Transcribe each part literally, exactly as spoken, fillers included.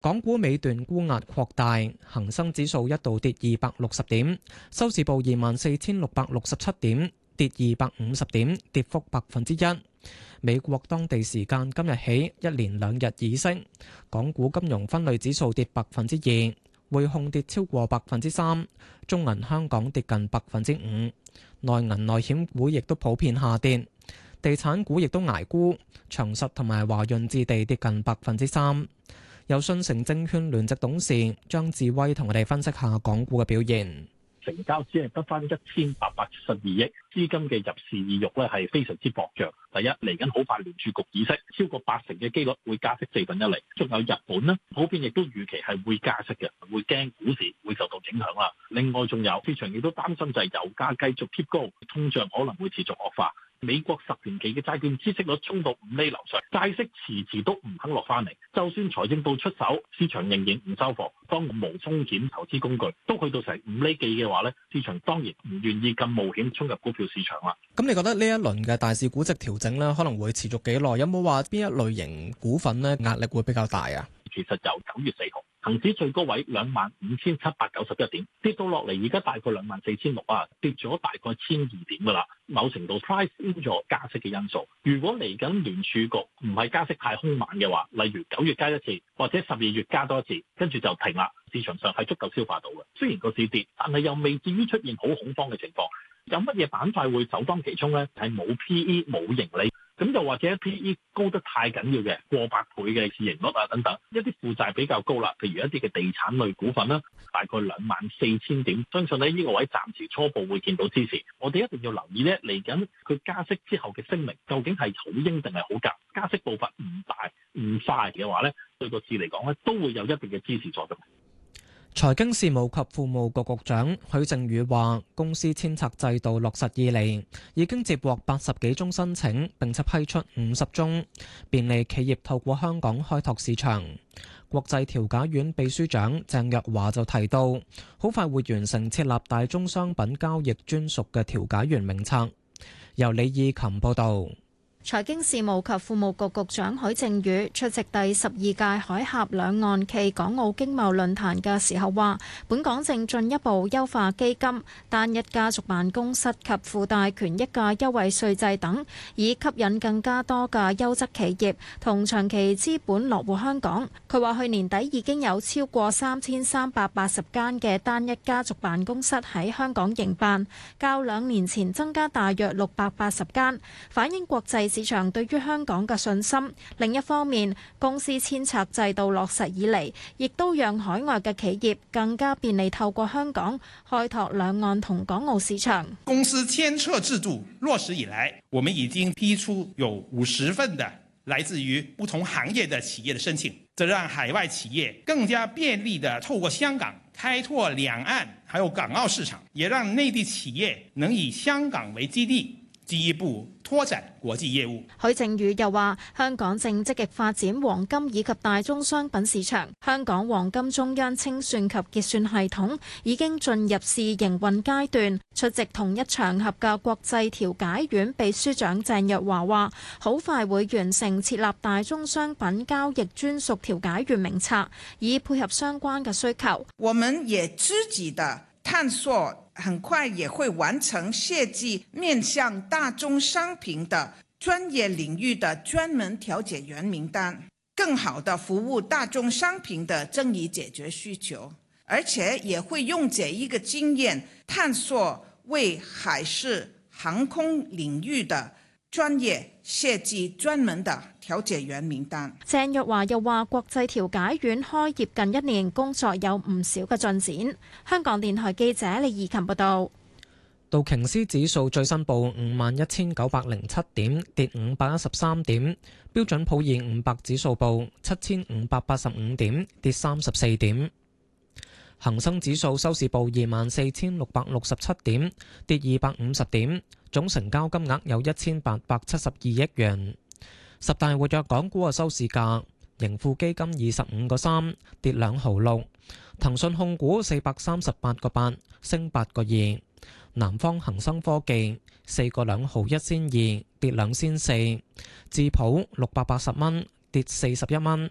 港股尾段沽壓擴大，恒生指數一度跌二百六十點，收市報二萬四千六百六十七點，跌二百五十點，跌幅百分之一。美國當地時間今日起一連兩日議息，港股金融分類指數跌百分之二，匯控跌超過百分之三，中銀香港跌近百分之五，內銀內險股亦都普遍下跌，地產股亦都捱沽，長實同埋華潤置地跌近百分之三。有信誠證券聯席董事張智威同我哋分析下港股嘅表現。 成交只係得翻一千八百七十二億，資金嘅入市意欲咧係非常之薄弱。第一，嚟緊好快聯儲局議息，超過八成嘅機率會加息四分一厘。仲有日本呢，普遍亦都預期係會加息嘅，會驚股市會受到影響啦。另外仲有市場亦都擔心就係油價繼續貼高，通脹可能會持續惡化。美國十年期嘅債券孳息率衝到五厘樓上，債息遲遲都唔肯落翻嚟。就算財政部出手，市場仍然唔收貨。當無風險投資工具都去到成五厘幾嘅話咧，市場當然唔願意咁冒險衝入股票市場啦。 咁你覺得呢一輪嘅大市估值調整咧，可能會持續幾耐？有冇話邊一類型股份咧壓力會比較大啊？ 其實由九月四號，恒指最高位兩萬五千七百九十一點，跌到落嚟而家大概兩萬四千六啊，跌咗大概千二點噶啦。某程度 price in 咗加息嘅因素。如果嚟緊聯儲局唔係加息太兇猛嘅話，例如九月加一次，或者十二月加多一次，跟住就停啦。市場上係足夠消化到嘅。雖然個市跌，但係又未至於出現好恐慌嘅情況。有乜嘢板塊會首當其衝呢？係冇 P E 冇盈利。咁又或者 P E 高得太緊要嘅過百倍嘅市盈率啊等等，一啲負債比較高啦，譬如一啲嘅地產類股份啦，大概兩萬四千點，相信呢呢個位暫時初步會見到支持。我哋一定要留意呢，嚟緊佢加息之後嘅聲明究竟係好鷹定係好鴿？加息步伐唔大唔快嘅話呢，對個市嚟講呢都會有一定嘅支持作用。 財經事務及庫務局局長許正宇話，公司遷冊制度落實以嚟，已經接獲八十幾宗申請，並且批出五十宗，便利企業透過香港開拓市場。國際調解院秘書長鄭若驊就提到，好快會完成設立大宗商品交易專屬嘅調解員名冊。由李義琴報道。 財經事務及庫務局局長許正宇出席第十二屆海峽兩岸暨港澳經貿論壇嘅時候話，本港正進一步優化基金、單一家族辦公室及附帶權益嘅優惠稅制等，以吸引更加多嘅優質企業同長期資本落戶香港。佢話去年底已經有超過三千三百八十間嘅單一家族辦公室喺香港營辦，較兩年前增加大約六百八十間，反映國際市場對於香港嘅信心。另一方面，公司遷冊制度落實以嚟，亦都讓海外嘅企業更加便利透過香港開拓兩岸同港澳市場。 公司遷冊制度落實以來，我們已經批出有五十份的來自於不同行業的企業的申請，這讓海外企業更加便利地透過香港開拓兩岸還有港澳市場，也讓內地企業能以香港為基地，進一步拓展國際業務。 許正宇又話，香港正積極發展黃金以及大宗商品市場。香港黃金中央清算及結算系統已經進入試營運階段。出席同一場合嘅國際調解院秘書長鄭若驊話，好快會完成設立大宗商品交易專屬調解員名冊，以配合相關嘅需求。 我們也積極地探索，很快也會完成設計面向大宗商品的專業領域的專門調解員名單，更好地服務大宗商品的爭議解決需求，而且也會用這一個經驗探索為海事航空領域的專業設計專門的調解員名單。 鄭若驊又話，國際調解院開業近一年，工作有唔少嘅進展。香港電台記者李怡琴報道。 道瓊斯指數最新報五萬一千九百零七點，跌五百一十三點。標準普爾五百指數報七千五百八十五點，跌三十四點。恒生指數收市報二萬四千六百六十七點，跌二百五十點。總成交金額有一千八百七十二億元。十大活躍港股嘅收市價，盈富基金二十五個三，跌兩毫六。騰訊控股四百三十八個八，升八個二。南方恒生科技四個兩毫一仙二，跌兩仙四。智普六百八十蚊，跌四十一蚊。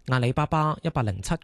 阿里巴巴一百零七